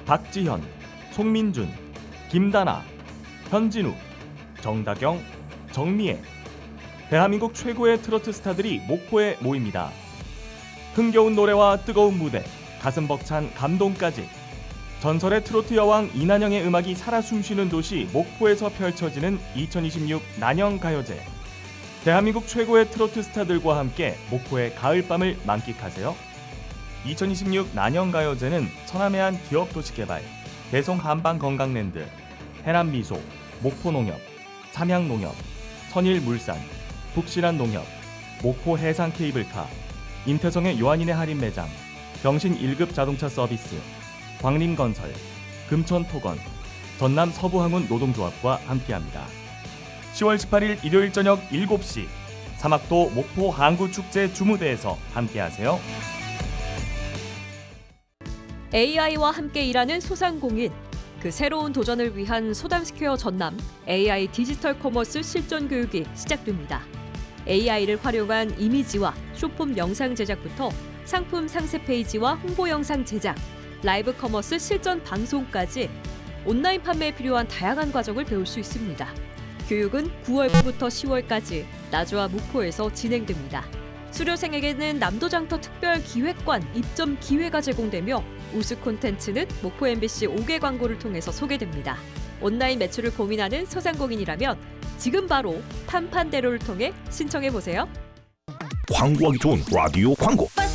박지현, 송민준, 김다나, 현진우, 정다경, 정미애. 대한민국 최고의 트로트 스타들이 목포에 모입니다. 흥겨운 노래와 뜨거운 무대, 가슴 벅찬 감동까지. 전설의 트로트 여왕 이난영의 음악이 살아 숨쉬는 도시 목포에서 펼쳐지는 2026 난영가요제. 대한민국 최고의 트로트 스타들과 함께 목포의 가을밤을 만끽하세요. 2026 난영가요제는 천안해안 기업도시개발, 대송한방건강랜드, 해남미소, 목포농협, 삼양농협, 선일물산, 북신한농협, 목포해상케이블카, 임태성의 요한인의 할인매장, 경신 1급 자동차 서비스, 광림건설, 금천토건, 전남 서부항운 노동조합과 함께합니다. 10월 18일 일요일 저녁 7시 사막도 목포 항구축제 주무대에서 함께하세요. AI와 함께 일하는 소상공인, 그 새로운 도전을 위한 소담스퀘어 전남 AI 디지털 커머스 실전 교육이 시작됩니다. AI를 활용한 이미지와 쇼폼 영상 제작부터 상품 상세 페이지와 홍보 영상 제작, 라이브 커머스 실전 방송까지 온라인 판매에 필요한 다양한 과정을 배울 수 있습니다. 교육은 9월부터 10월까지 나주와 목포에서 진행됩니다. 수료생에게는 남도장터 특별 기획관 입점 기회가 제공되며 우수 콘텐츠는 목포 MBC 5개 광고를 통해서 소개됩니다. 온라인 매출을 고민하는 소상공인이라면 지금 바로 판판대로를 통해 신청해보세요. 광고하기 좋은 라디오 광고.